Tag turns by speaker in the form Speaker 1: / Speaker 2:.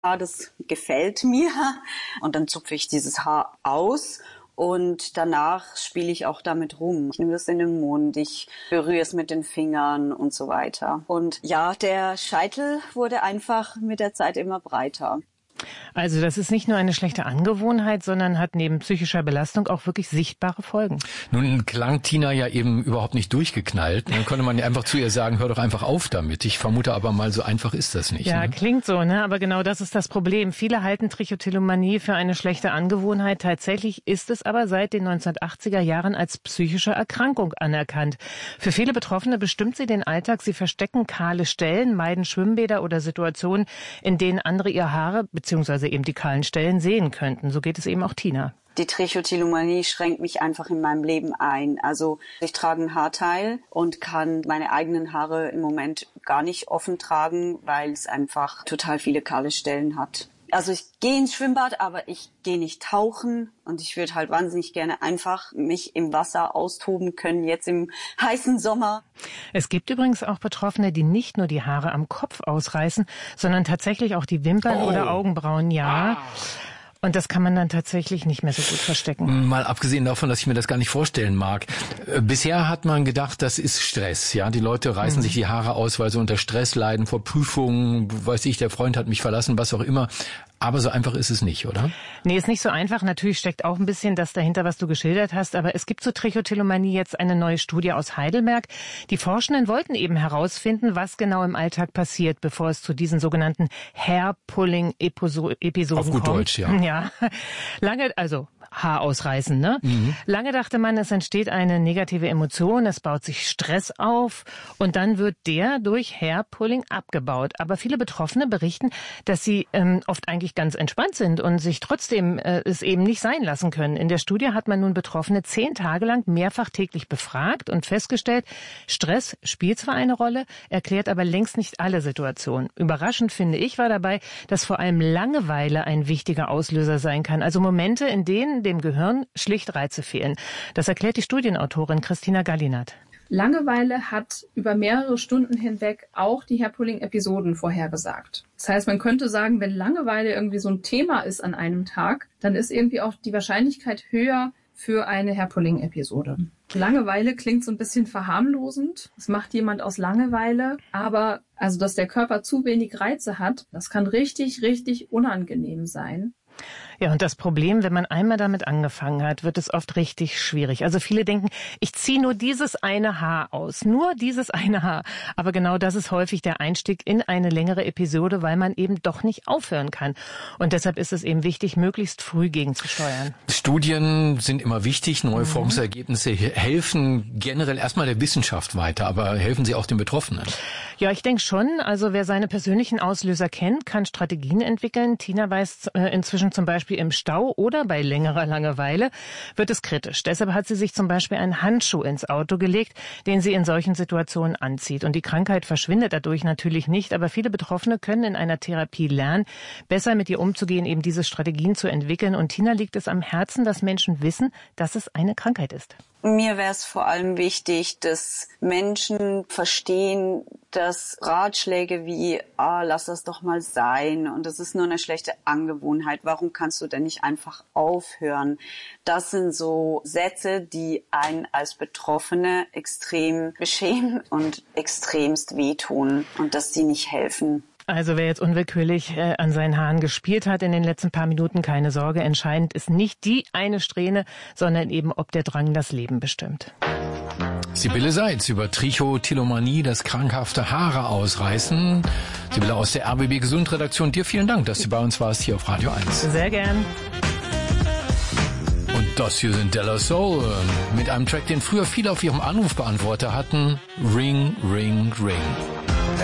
Speaker 1: das gefällt mir. Und dann zupfe ich dieses Haar aus. Und danach spiele ich auch damit rum. Ich nehme das in den Mund, ich berühre es mit den Fingern und so weiter. Und ja, der Scheitel wurde einfach mit der Zeit immer breiter.
Speaker 2: Also das ist nicht nur eine schlechte Angewohnheit, sondern hat neben psychischer Belastung auch wirklich sichtbare Folgen.
Speaker 3: Nun klang Tina ja eben überhaupt nicht durchgeknallt. Dann könnte man ja einfach zu ihr sagen, hör doch einfach auf damit. Ich vermute aber mal, so einfach ist das nicht.
Speaker 2: Ja, ne? Klingt so, ne? Aber genau das ist das Problem. Viele halten Trichotillomanie für eine schlechte Angewohnheit. Tatsächlich ist es aber seit den 1980er Jahren als psychische Erkrankung anerkannt. Für viele Betroffene bestimmt sie den Alltag. Sie verstecken kahle Stellen, meiden Schwimmbäder oder Situationen, in denen andere ihr Haare beziehungsweise eben die kahlen Stellen sehen könnten. So geht es eben auch Tina.
Speaker 1: Die Trichotillomanie schränkt mich einfach in meinem Leben ein. Also ich trage ein Haarteil und kann meine eigenen Haare im Moment gar nicht offen tragen, weil es einfach total viele kahle Stellen hat. Also ich gehe ins Schwimmbad, aber ich gehe nicht tauchen und ich würde halt wahnsinnig gerne einfach mich im Wasser austoben können, jetzt im heißen Sommer.
Speaker 2: Es gibt übrigens auch Betroffene, die nicht nur die Haare am Kopf ausreißen, sondern tatsächlich auch die Wimpern oder Augenbrauen, ja. Und das kann man dann tatsächlich nicht mehr so gut verstecken.
Speaker 3: Mal abgesehen davon, dass ich mir das gar nicht vorstellen mag. Bisher hat man gedacht, das ist Stress. Ja, die Leute reißen sich die Haare aus, weil sie unter Stress leiden, vor Prüfungen, weiß ich, der Freund hat mich verlassen, was auch immer. Aber so einfach ist es nicht, oder?
Speaker 2: Nee, ist nicht so einfach. Natürlich steckt auch ein bisschen das dahinter, was du geschildert hast. Aber es gibt zur Trichotillomanie jetzt eine neue Studie aus Heidelberg. Die Forschenden wollten eben herausfinden, was genau im Alltag passiert, bevor es zu diesen sogenannten Hair-Pulling-Episoden kommt.
Speaker 3: Auf gut Deutsch, ja.
Speaker 2: Ja, lange, also Haar ausreißen, ne? Lange dachte man, es entsteht eine negative Emotion, es baut sich Stress auf und dann wird der durch Hair-Pulling abgebaut. Aber viele Betroffene berichten, dass sie oft eigentlich ganz entspannt sind und sich trotzdem es eben nicht sein lassen können. In der Studie hat man nun Betroffene 10 Tage lang mehrfach täglich befragt und festgestellt, Stress spielt zwar eine Rolle, erklärt aber längst nicht alle Situationen. Überraschend finde ich war dabei, dass vor allem Langeweile ein wichtiger Auslöser sein kann. Also Momente, in denen dem Gehirn schlicht Reize fehlen. Das erklärt die Studienautorin Christina Gallinat.
Speaker 4: Langeweile hat über mehrere Stunden hinweg auch die Hair-Pulling-Episoden vorhergesagt. Das heißt, man könnte sagen, wenn Langeweile irgendwie so ein Thema ist an einem Tag, dann ist irgendwie auch die Wahrscheinlichkeit höher für eine Hair-Pulling-Episode. Langeweile klingt so ein bisschen verharmlosend. Das macht jemand aus Langeweile. Aber also, dass der Körper zu wenig Reize hat, das kann richtig, richtig unangenehm sein.
Speaker 2: Ja, und das Problem, wenn man einmal damit angefangen hat, wird es oft richtig schwierig. Also viele denken, ich ziehe nur dieses eine Haar aus, nur dieses eine Haar. Aber genau das ist häufig der Einstieg in eine längere Episode, weil man eben doch nicht aufhören kann. Und deshalb ist es eben wichtig, möglichst früh gegenzusteuern.
Speaker 3: Studien sind immer wichtig, neue Forschungsergebnisse helfen generell erstmal der Wissenschaft weiter, aber helfen sie auch den Betroffenen?
Speaker 2: Ja, ich denke schon. Also wer seine persönlichen Auslöser kennt, kann Strategien entwickeln. Tina weiß inzwischen zum Beispiel im Stau oder bei längerer Langeweile wird es kritisch. Deshalb hat sie sich zum Beispiel einen Handschuh ins Auto gelegt, den sie in solchen Situationen anzieht. Und die Krankheit verschwindet dadurch natürlich nicht, aber viele Betroffene können in einer Therapie lernen, besser mit ihr umzugehen, eben diese Strategien zu entwickeln. Und Tina liegt es am Herzen, dass Menschen wissen, dass es eine Krankheit ist.
Speaker 1: Mir wäre es vor allem wichtig, dass Menschen verstehen, dass Ratschläge wie, lass das doch mal sein und das ist nur eine schlechte Angewohnheit, warum kannst du denn nicht einfach aufhören? Das sind so Sätze, die einen als Betroffene extrem beschämen und extremst wehtun und dass die nicht helfen.
Speaker 2: Also wer jetzt unwillkürlich an seinen Haaren gespielt hat in den letzten paar Minuten, keine Sorge, entscheidend ist nicht die eine Strähne, sondern eben, ob der Drang das Leben bestimmt.
Speaker 3: Sibylle Seitz über Trichotillomanie, das krankhafte Haare ausreißen. Sibylle aus der RBB Gesundredaktion, dir vielen Dank, dass du bei uns warst hier auf Radio 1.
Speaker 2: Sehr gern.
Speaker 3: Und das hier sind De La Soul mit einem Track, den früher viele auf ihrem Anrufbeantworter hatten. Ring, Ring, Ring.